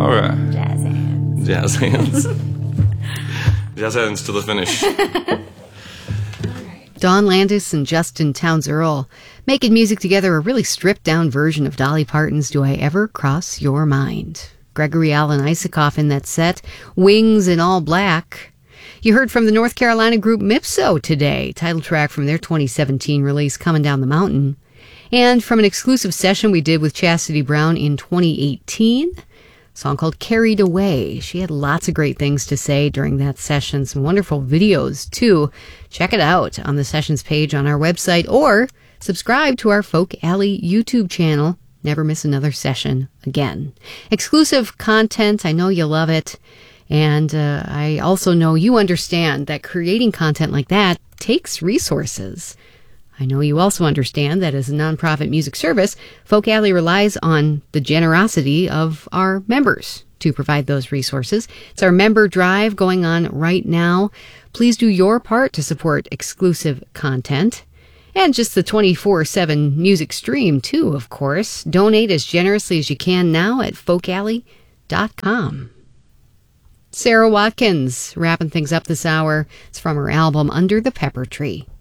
All right. Jazz hands. Jazz hands. Jazz hands to the finish. Dawn Landis and Justin Townes Earle making music together, a really stripped-down version of Dolly Parton's Do I Ever Cross Your Mind? Gregory Alan Isakov in that set, Wings in All Black. You heard from the North Carolina group Mipso today, title track from their 2017 release, Coming Down the Mountain. And from an exclusive session we did with Chastity Brown in 2018, a song called Carried Away. She had lots of great things to say during that session, some wonderful videos too. Check it out on the sessions page on our website or subscribe to our Folk Alley YouTube channel. Never miss another session again. Exclusive content, I know you love it. And I also know you understand that creating content like that takes resources. I know you also understand that as a nonprofit music service, Folk Alley relies on the generosity of our members to provide those resources. It's our member drive going on right now. Please do your part to support exclusive content. And just the 24/7 music stream, too, of course. Donate as generously as you can now at folkalley.com. Sarah Watkins wrapping things up this hour. It's from her album Under the Pepper Tree.